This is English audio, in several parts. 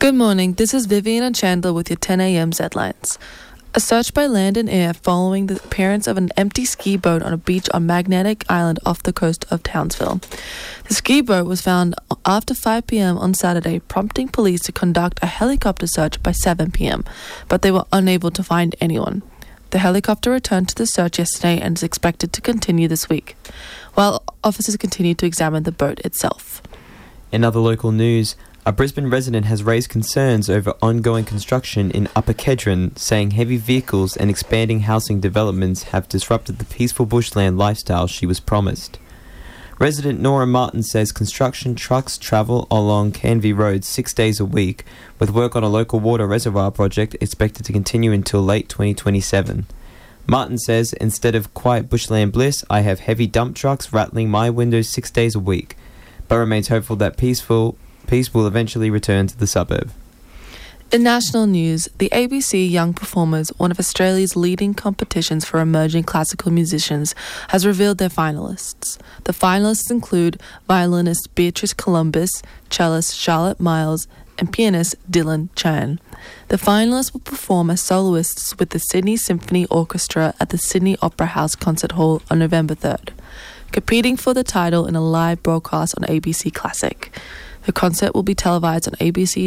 Good morning, this is Vivian and Chandler with your 10 a.m. Zlines. A search by Land and Air following the appearance of an empty ski boat on a beach on Magnetic Island off the coast of Townsville. The ski boat was found after 5 p.m. on Saturday, prompting police to conduct a helicopter search by 7 p.m., but they were unable to find anyone. The helicopter returned to the search yesterday and is expected to continue this week, while officers continue to examine the boat itself. In other local news, a Brisbane resident has raised concerns over ongoing construction in Upper Kedron, saying heavy vehicles and expanding housing developments have disrupted the peaceful bushland lifestyle she was promised. Resident Nora Martin says construction trucks travel along Canvey Road 6 days a week, with work on a local water reservoir project expected to continue until late 2027. Martin says, instead of quiet bushland bliss, I have heavy dump trucks rattling my windows 6 days a week, but remains hopeful that peace will eventually return to the suburb. In national news, the ABC Young Performers, one of Australia's leading competitions for emerging classical musicians, has revealed their finalists. The finalists include violinist Beatrice Columbus, cellist Charlotte Miles, and pianist Dylan Chan. The finalists will perform as soloists with the Sydney Symphony Orchestra at the Sydney Opera House Concert Hall on November 3rd, competing for the title in a live broadcast on ABC Classic. The concert will be televised on ABC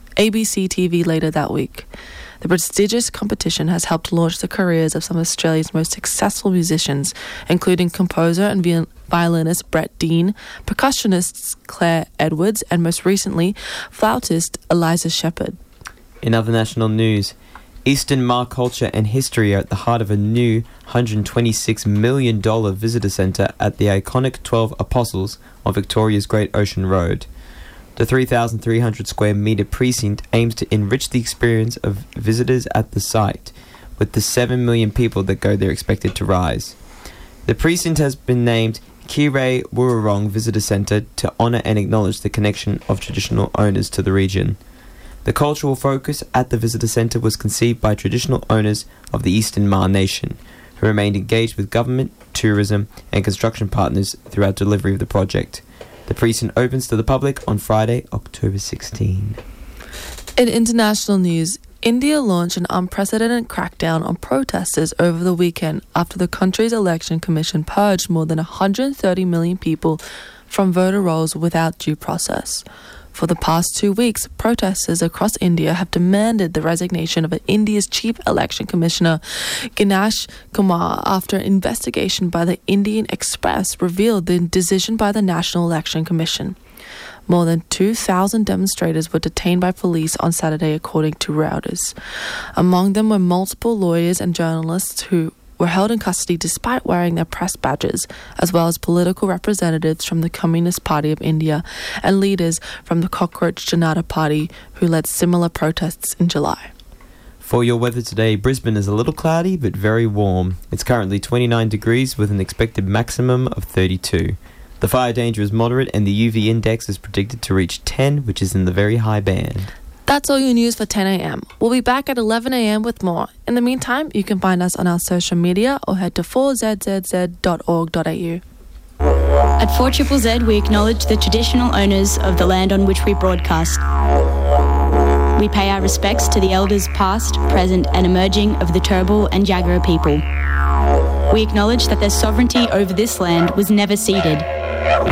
TV later that week. The prestigious competition has helped launch the careers of some of Australia's most successful musicians, including composer and violinist Brett Dean, percussionists Claire Edwards, and most recently, flautist Eliza Shepherd. In other national news, Eastern Mar culture and history are at the heart of a new $126 million visitor centre at the iconic 12 Apostles on Victoria's Great Ocean Road. The 3,300 square metre precinct aims to enrich the experience of visitors at the site, with the 7 million people that go there expected to rise. The precinct has been named Kirei Wurrung Visitor Centre to honour and acknowledge the connection of traditional owners to the region. The cultural focus at the visitor centre was conceived by traditional owners of the Eastern Mar Nation, who remained engaged with government, tourism and construction partners throughout delivery of the project. The precinct opens to the public on Friday, October 16. In international news, India launched an unprecedented crackdown on protesters over the weekend after the country's election commission purged more than 130 million people from voter rolls without due process. For the past 2 weeks, protesters across India have demanded the resignation of India's chief election commissioner, Ganesh Kumar, after an investigation by the Indian Express revealed the decision by the National Election Commission. More than 2,000 demonstrators were detained by police on Saturday, according to Reuters. Among them were multiple lawyers and journalists who were held in custody despite wearing their press badges, as well as political representatives from the Communist Party of India and leaders from the Cockroach Janata Party who led similar protests in July. For your weather today, Brisbane is a little cloudy but very warm. It's currently 29 degrees with an expected maximum of 32. The fire danger is moderate and the UV index is predicted to reach 10, which is in the very high band. That's all your news for 10 a.m. We'll be back at 11 a.m. with more. In the meantime, you can find us on our social media or head to 4zzz.org.au. At 4ZZZ, we acknowledge the traditional owners of the land on which we broadcast. We pay our respects to the elders past, present and emerging of the Turrbal and Jagera people. We acknowledge that their sovereignty over this land was never ceded.